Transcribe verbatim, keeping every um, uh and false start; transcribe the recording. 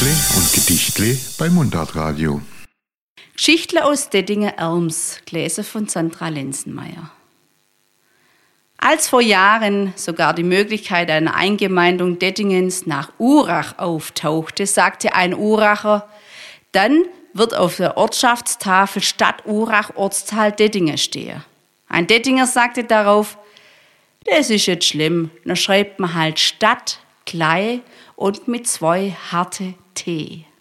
Geschichtle und Gedichtle bei Mundartradio. Geschichtle aus Dettingen-Elms, gelesen von Sandra Lenzenmeier. Als vor Jahren sogar die Möglichkeit einer Eingemeindung Dettingens nach Urach auftauchte, sagte ein Uracher, dann wird auf der Ortschaftstafel Stadt Urach Ortsteil Dettingen stehen. Ein Dettinger sagte darauf, das ist jetzt schlimm, dann schreibt man halt Stadt, klein und mit zwei harte T.